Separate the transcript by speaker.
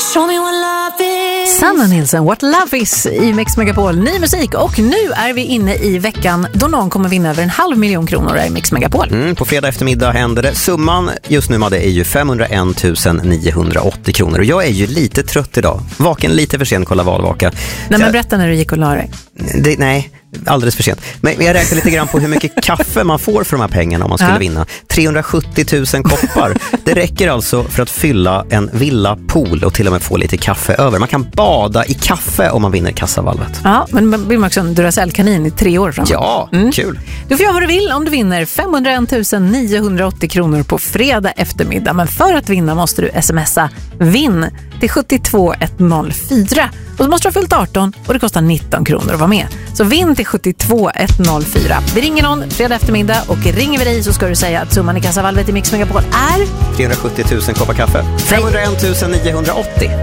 Speaker 1: Show me what love is.
Speaker 2: Sanna Nilsson, What Love Is i Mix Megapol. Ny musik, och nu är vi inne i veckan då någon kommer vinna över 500 000 kronor i Mix Megapol.
Speaker 3: På fredag eftermiddag händer det. Summan just nu är ju 501 980 kronor. Och jag är ju lite trött idag. Vaken lite för sent, kolla valvaka.
Speaker 2: Nej, men berätta när du gick och la dig.
Speaker 3: Nej, alldeles för sent. Men jag räknar lite grann på hur mycket kaffe man får för de här pengarna om man skulle vinna. 370 000 koppar. Det räcker alltså för att fylla en villapool och till och med få lite kaffe över. Man kan bada i kaffe om man vinner kassavalvet.
Speaker 2: Ja, men man blir också en Duracell-kanin i 3 år framåt.
Speaker 3: Ja, kul.
Speaker 2: Du får göra vad du vill om du vinner 501 980 kronor på fredag eftermiddag. Men för att vinna måste du smsa VINN till 72104. Och så måste du ha fyllt 18 och det kostar 19 kronor att vara med. Så vinn till 72104. Vi ringer någon fredag eftermiddag, och ringer vi dig så ska du säga att summan i kassavalvet i Mix Megapol är
Speaker 3: 370 000 koppar kaffe. 501 980.